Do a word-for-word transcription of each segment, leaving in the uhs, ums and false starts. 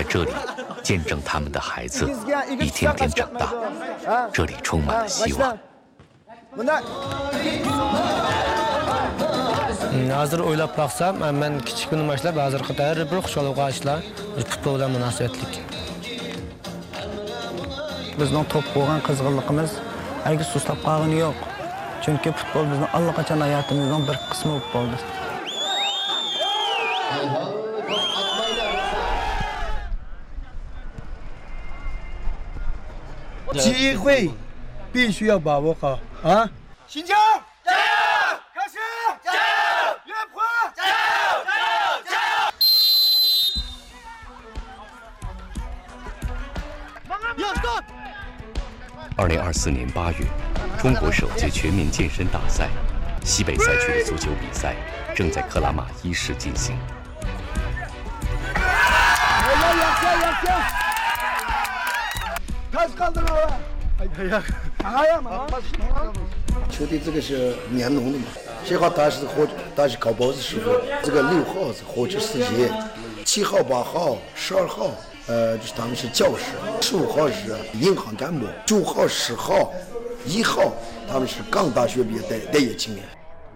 这里见证他们的孩子一天天长大，这里充满了希望。 hozir o'ylab boqsam, men kichik kundan boshlab hozirga qadar bir xushxabar ishlar futbol bilan munosabatlik. Bizning top bo'lgan qizg'inligimiz hargiz sustab qolgani yo'q. Chunki futbol bizning allaqachon hayotimizning bir qismi bo'lib qoldi. 机会必须要把握好啊！新疆加油！开心加油！岳坡加油！加油！加油！要动！ 二零二四年八月，中国首届全民健身大赛西北赛区的足球比赛正在克拉玛依市进行。 开始干这个了！哎呀，哎呀妈！ 球队这个是年农的嘛，七号他是活，他是搞包子师傅，这个六号是火车司机，七号、八号、十二号，呃，就是他们是教师，十五号是银行干部，九号、十号、一号他们是刚大学毕业待待业青年。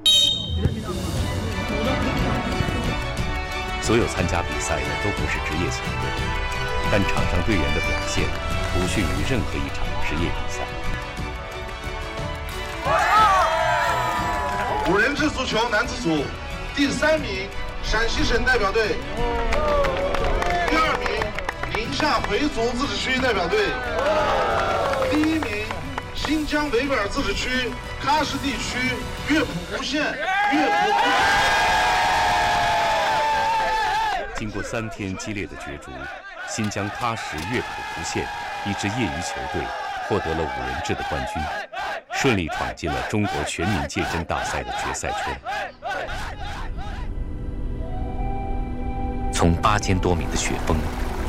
所有参加比赛的都不是职业球队，但场上队员的表现 不逊于任何一场职业比赛。 五人制足球男子组第三名，陕西省代表队；第二名，宁夏回族自治区代表队；第一名，新疆维吾尔自治区喀什地区乐谱湖县乐谱湖。 经过三天激烈的角逐，新疆喀什乐谱湖县 一支业余球队获得了五人制的冠军，顺利闯进了中国全民健身大赛的决赛圈。从八千多米的雪峰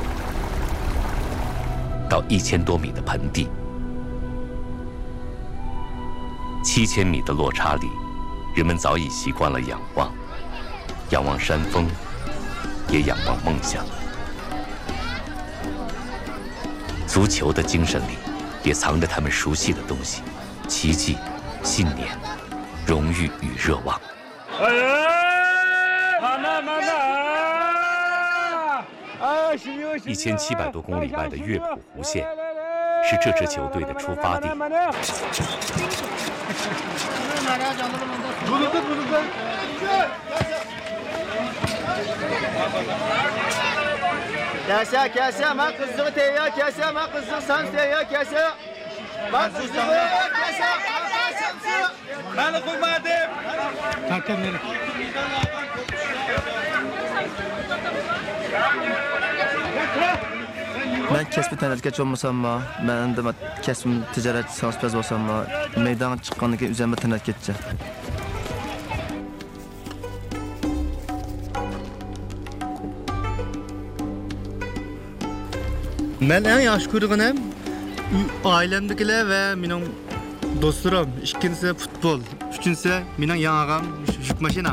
到一千多米的盆地，七千米的落差里，人们早已习惯了仰望，仰望山峰，也仰望梦想。 足球的精神里，也藏着他们熟悉的东西：奇迹、信念、荣誉与热望。一千七百多公里外的乐谱湖县，是这支球队的出发地。 كاسة كاسة ما قزق تيا كاسة ما قزق سان تيا كاسة ما قزق كاسة خالق المادم تكمل Ben kesbi tanatkaç olmasamma, ben de kesbim ticaret sanatçı olsamma, meydana çıkkandan keyin üzerime tanatkaçça. Ben en yaxshi ko'rganim ailemdekiler ve mening do'stlarim. İkincisi futbol, üçüncüsü mening yang'am yuk mashinam.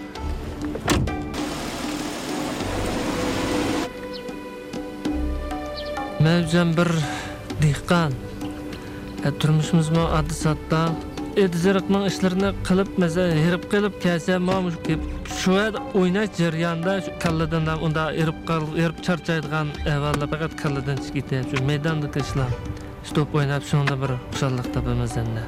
Men o'zim bir dehqon. Turmushimiz mo oddiy sodda. Edziriqning ishlarini qilib, maza herib qilib kelsa, men shu o'ynash jarayonida kalladan unda erib qolib, erib charchaydigan avvalda faqat kalladan chiqib ketadi. Shu maydonda ishlar. Stop o'ynab shunda bir xushalik topamiz endi.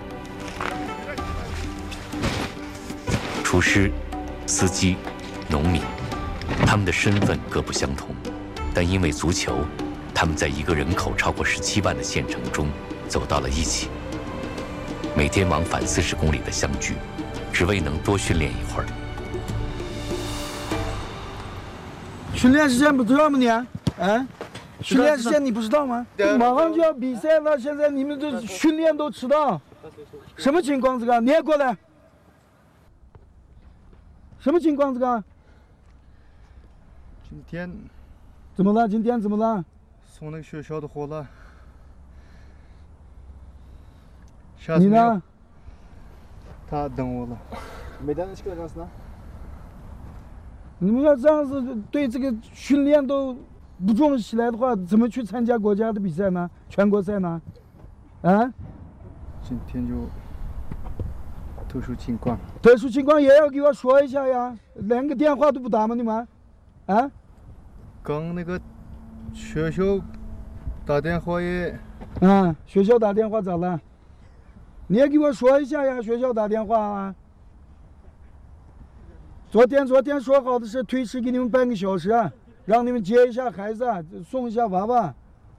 厨师、司机、农民，他们的身份各不相同，但因为足球，他们在一个人口超过十七万的县城中走到了一起。每天往返四十公里的相聚，只为能多训练一会儿。 训练时间不知道吗你？啊？训练时间你不知道吗？马上就要比赛了，现在你们这训练都迟到，什么情况？这个你也过来。 什么情况？这个？ 今天怎么了？今天怎么了？ 送那个学校的货了。 你呢？ 他等我了。 没带那去干啥呢？你们要这样子，对这个训练都不重视起来的话，怎么去参加国家的比赛呢？全国赛呢？啊？ 今天就特殊情况。 特殊情况也要给我说一下呀，连个电话都不打吗？你们？啊？ 刚那个学校打电话也。 嗯，学校打电话咋了？你也给我说一下呀，学校打电话啊。昨天昨天说好的是推迟给你们半个小时，让你们接一下孩子，送一下娃娃。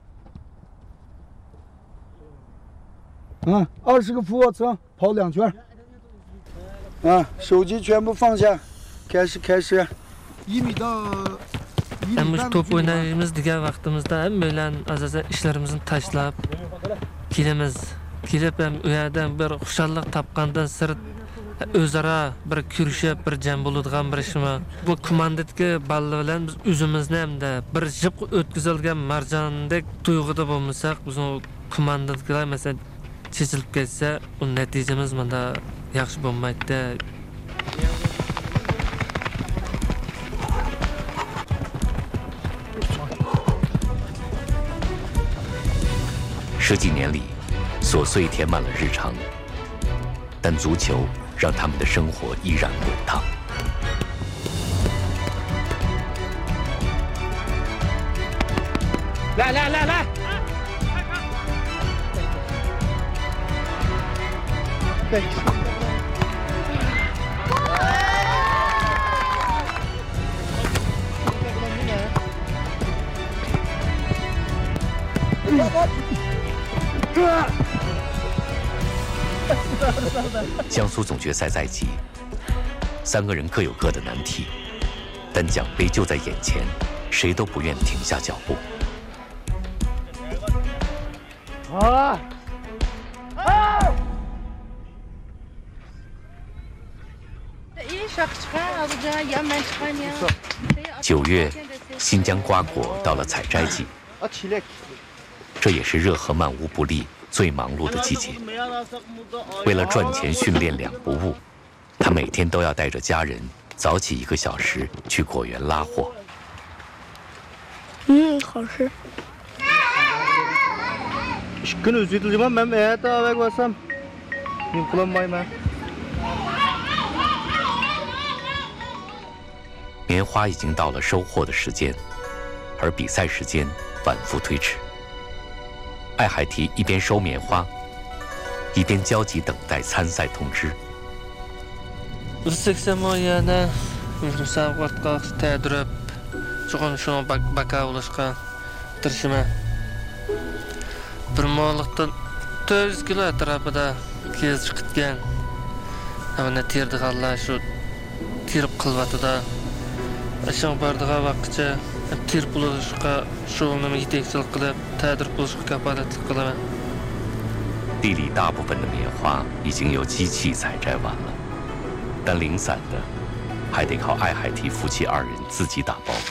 嗯，二十个俯卧撑，跑两圈。啊，手机全部放下，开始开始。一米到。 Hem top oynaymiz degan vaqtimizda hammalar asosan ishlarimizni tashlab kelamiz. Kelib ham u yerdan bir xushallik topgandan sirt o'zaro bir ko'rishib bir jam bo'ladigan bir ishmi. Bu komandadagi balla bilan biz o'zimizni hamda bir jib o'tkazilgan marjondek tuyg'uda bo'lmasak, bizni komandadagilar masalan chechilib ketsa, u natijamiz menda yaxshi bo'lmaydi. 十几年里，琐碎填满了日常，但足球让他们的生活依然滚烫。 来来来来！对。 江苏总决赛在即，三个人各有各的难题，但奖杯就在眼前，谁都不愿停下脚步。 好。 九月，新疆瓜果到了采摘季，这也是热河曼乌布力最忙碌的季节。为了赚钱训练两不误，他每天都要带着家人早起一个小时去果园拉货。 嗯，好吃。 gün üzüldüm ben evet abi koysam yapılamayım. 棉花已经到了收获的时间，而比赛时间反复推迟。艾海提一边收棉花，一边焦急等待参赛通知。 seksamiyada musobaqaga tayyorlab, cho'qim shu baka olishga tirishaman. Bir mo'lliqdan to'rt yuz kilo atrofida kezib chiqgan. Mana terdiganlar shu terib qilyotida. Ashun bardiga vaqtcha terib bo'lishga shug'ulni yetakchilik qilib, tayyor bo'lishga kafolatlik qilaman. 地里大部分的棉花已经由机器采摘完了，但零散的还得靠艾海提夫妻二人自己打包。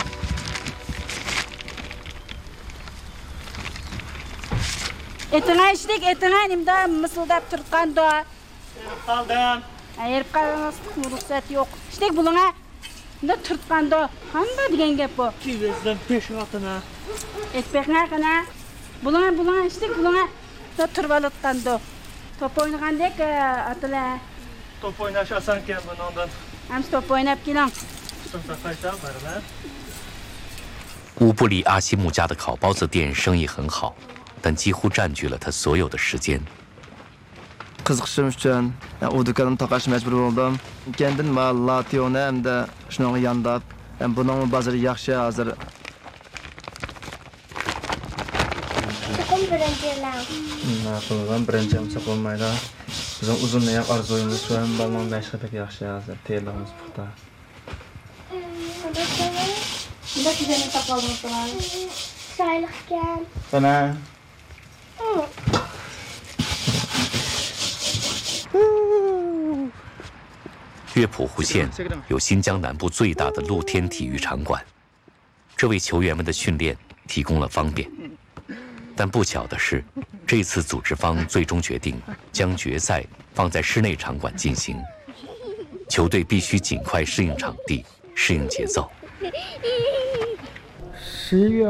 Etine içtik, etine nimde mısıldap Türkkan doğa. Kaldım. Ayırıp kalmaz, ruhsat yok. İçtik buluna, ne Türkkan doğa. Handa diyen gep bu. Kivezden beş atına. Ekpekine kına. Buluna, buluna içtik, buluna. Ne Türkbalıktan doğa. Top oynayan dek atıla. Top oynaş asanken bunu ondan. Hem top oynayıp gelen. Sınıfta kaçtan var lan? 乌布利阿西木家的烤包子店生意很好。 但几乎占据了他所有的时间。 Qiziqishim uchun u do'konimni taqash majbur bo'ldim. Kendin mal lationi hamda shunga yondab, buning bozori yaxshi hozir. Chiqim birinchilar. Nima qilgan birinchi ham bo'lmaydi. Bizning uzun oyoq orzuyimiz shu ham balmon bashqa pek yaxshi hozir. Terlamiz puxta. Bunda sizning taqolimiz var. Saylıqkan. Bana 乐浦湖县有新疆南部最大的露天体育场馆，这为球员们的训练提供了方便。但不巧的是，这次组织方最终决定将决赛放在室内场馆进行，球队必须尽快适应场地、适应节奏。 十一月